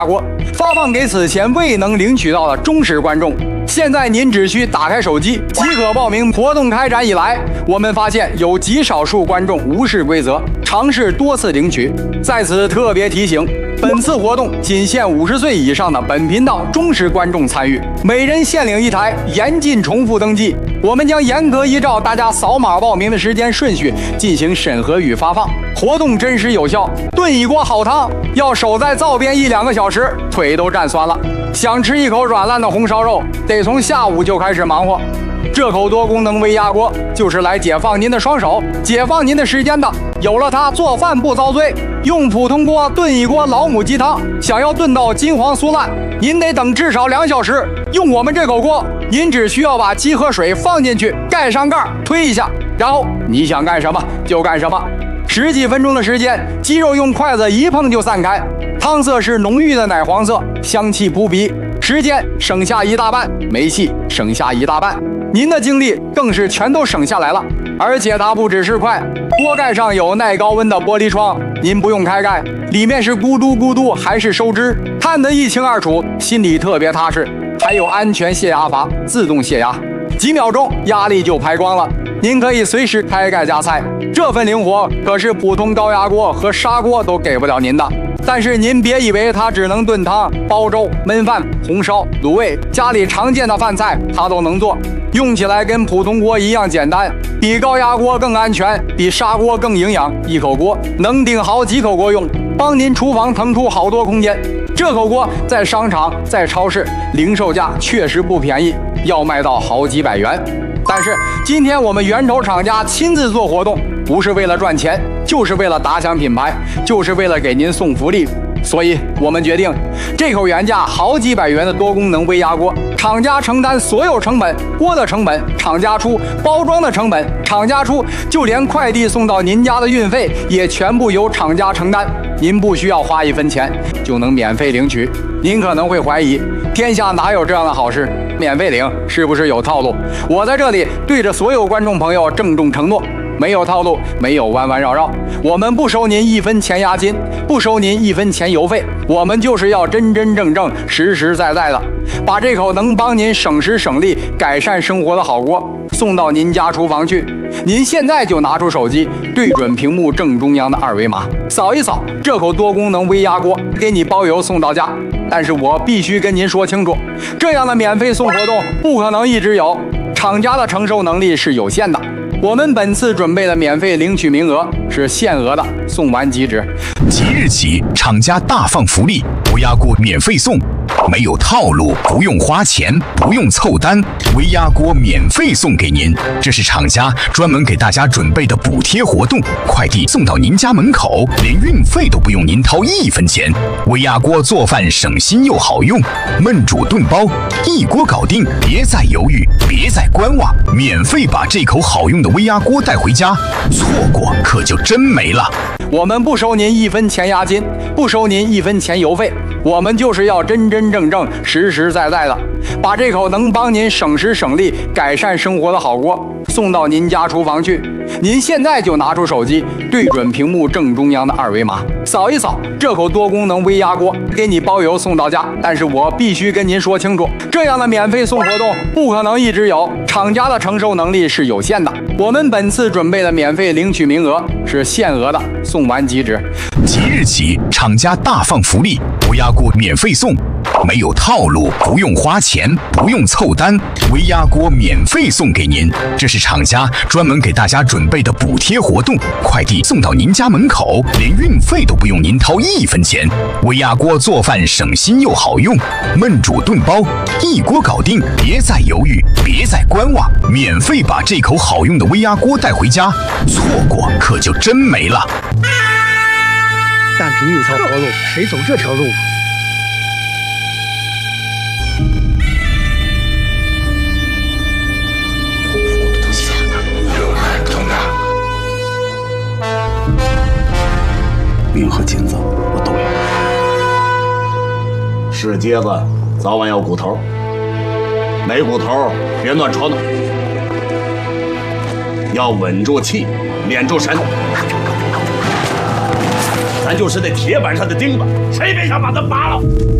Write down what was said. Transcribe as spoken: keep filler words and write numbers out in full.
锅，发放给此前未能领取到的忠实观众。现在您只需打开手机即可报名。活动开展以来，我们发现有极少数观众无视规则，尝试多次领取。在此特别提醒，本次活动仅限五十岁以上的本频道忠实观众参与，每人限领一台，严禁重复登记。我们将严格依照大家扫码报名的时间顺序进行审核与发放。活动真实有效，炖一锅好汤要守在灶边一两个小时，腿都站酸了。想吃一口软烂的红烧肉，得从下午就开始忙活。这口多功能微压锅就是来解放您的双手，解放您的时间的。有了它，做饭不遭罪。用普通锅炖一锅老母鸡汤，想要炖到金黄酥烂，您得等至少两小时。用我们这口锅，您只需要把鸡和水放进去，盖上盖，推一下，然后你想干什么就干什么。十几分钟的时间，鸡肉用筷子一碰就散开，汤色是浓郁的奶黄色，香气扑鼻。时间省下一大半，煤气省下一大半，您的精力更是全都省下来了。而且它不只是快，锅盖上有耐高温的玻璃窗，您不用开盖，里面是咕嘟咕嘟还是收汁，看得一清二楚，心里特别踏实。还有安全泄压阀，自动泄压，几秒钟压力就排光了。您可以随时开盖加菜，这份灵活可是普通高压锅和砂锅都给不了您的。但是您别以为它只能炖汤、煲粥、焖饭、红烧、卤味，家里常见的饭菜它都能做，用起来跟普通锅一样简单，比高压锅更安全，比砂锅更营养。一口锅能顶好几口锅用，帮您厨房腾出好多空间。这口锅在商场、在超市零售价确实不便宜，要卖到好几百元。但是今天我们源头厂家亲自做活动，不是为了赚钱，就是为了打响品牌，就是为了给您送福利。所以我们决定，这口原价好几百元的多功能微压锅，厂家承担所有成本，锅的成本厂家出，包装的成本厂家出，就连快递送到您家的运费也全部由厂家承担。您不需要花一分钱就能免费领取。您可能会怀疑，天下哪有这样的好事？免费领是不是有套路？我在这里对着所有观众朋友郑重承诺，没有套路，没有弯弯绕绕。我们不收您一分钱押金，不收您一分钱邮费，我们就是要真真正正、实实在在的把这口能帮您省时省力、改善生活的好锅送到您家厨房去。您现在就拿出手机，对准屏幕正中央的二维码，扫一扫，这口多功能微压锅给你包邮送到家。但是我必须跟您说清楚，这样的免费送活动不可能一直有，厂家的承受能力是有限的。我们本次准备的免费领取名额是限额的，送完即止。 即日起，厂家大放福利，微压锅免费送，没有套路，不用花钱，不用凑单，微压锅免费送给您。这是厂家专门给大家准备的补贴活动，快递送到您家门口，连运费都不用您掏一分钱。微压锅做饭省心又好用，焖煮炖煲一锅搞定，别再犹豫，别再观望，免费把这口好用的微压锅带回家，错过可就真没了。 我们不收您一分钱押金，不收您一分钱邮费，我们就是要真真正正、实实在在的把这口能帮您省时省力、改善生活的好锅送到您家厨房去。您现在就拿出手机，对准屏幕正中央的二维码，扫一扫，这口多功能微压锅给你包邮送到家。但是我必须跟您说清楚，这样的免费送活动不可能一直有，厂家的承受能力是有限的。我们本次准备的免费领取名额是限额的，送完即止。 即日起，厂家大放福利，微压锅免费送，没有套路，不用花钱，不用凑单，微压锅免费送给您。这是厂家专门给大家准备的补贴活动，快递送到您家门口，连运费都不用您掏一分钱。微压锅做饭省心又好用，焖煮炖煲一锅搞定，别再犹豫，别再观望，免费把这口好用的微压锅带回家，错过可就真没了。 单凭一条活路，谁走这条路？ 命和金子我都有。 是疖子，早晚要骨头，没骨头别乱戳挠，要稳住气，敛住神。再咱就是那铁板上的钉子，谁别想把它拔了。